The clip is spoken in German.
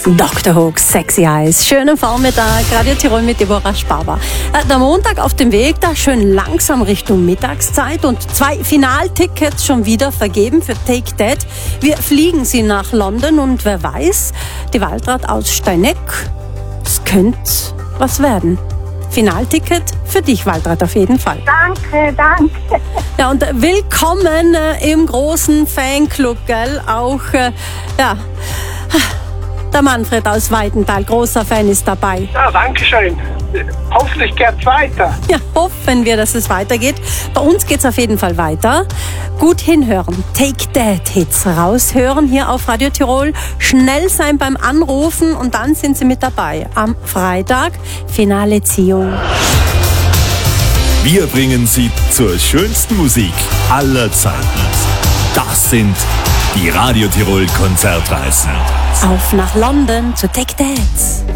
Dr. Hooks, Sexy Eyes. Schönen Vormittag, Radio Tirol mit Deborah Spaber. Der Montag auf dem Weg, da schön langsam Richtung Mittagszeit und 2 Finaltickets schon wieder vergeben für Take That. Wir fliegen sie nach London und wer weiß, die Waltraud aus Steineck, es könnte was werden. Finalticket für dich, Waltraud, auf jeden Fall. Danke. Ja, und willkommen im großen Fanclub, gell? Auch, der Manfred aus Weidenthal, großer Fan, ist dabei. Ja, danke schön. Hoffentlich geht's weiter. Ja, hoffen wir, dass es weitergeht. Bei uns geht's auf jeden Fall weiter. Gut hinhören, Take That Hits raushören hier auf Radio Tirol. Schnell sein beim Anrufen und dann sind Sie mit dabei. Am Freitag, Finale Ziehung. Wir bringen Sie zur schönsten Musik aller Zeiten. Das sind die Radio Tirol Konzertreisen. Auf nach London zu Take That.